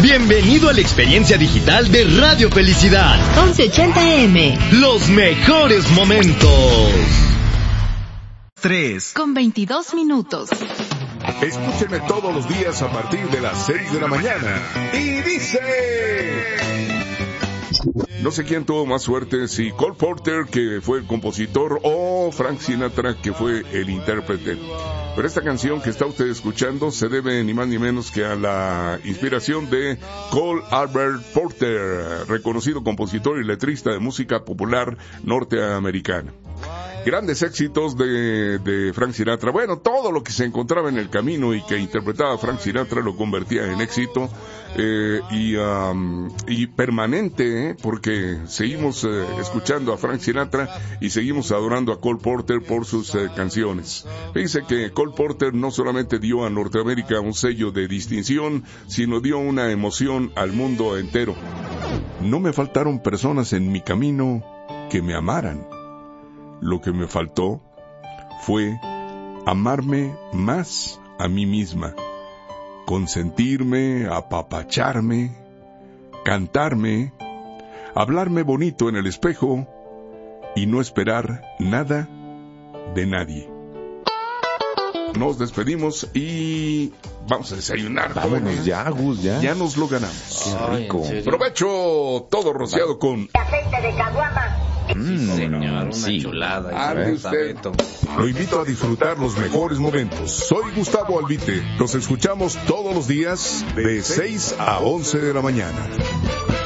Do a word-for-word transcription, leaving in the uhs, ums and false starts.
Bienvenido a la experiencia digital de Radio Felicidad. once ochenta A M. Los mejores momentos. tres. Con veintidós minutos. Escúchenme todos los días a partir de las seis de la mañana. Y dice... No sé quién tuvo más suerte, si Cole Porter, que fue el compositor, o Frank Sinatra, que fue el intérprete. Pero esta canción que está usted escuchando se debe ni más ni menos que a la inspiración de Cole Albert Porter, reconocido compositor y letrista de música popular norteamericana. Grandes éxitos de, de Frank Sinatra. Bueno, todo lo que se encontraba en el camino y que interpretaba Frank Sinatra lo convertía en éxito eh, y, um, y permanente, ¿eh? Porque seguimos eh, escuchando a Frank Sinatra y seguimos adorando a Cole Porter por sus eh, canciones. Fíjense que Cole Porter no solamente dio a Norteamérica un sello de distinción, sino dio una emoción al mundo entero. No me faltaron personas en mi camino que me amaran. Lo que me faltó fue amarme más a mí misma, consentirme, apapacharme, cantarme, hablarme bonito en el espejo y no esperar nada de nadie. Nos despedimos y vamos a desayunar. Vámonos ya, Gus, ya. Ya nos lo ganamos. Qué rico. Ay, provecho, todo rociado con aceite de caguama. Mm, Sí, señor, una sí. chulada. Ande usted. Lo invito a disfrutar los mejores momentos. Soy Gustavo Albite. Los escuchamos todos los días de seis a once de la mañana.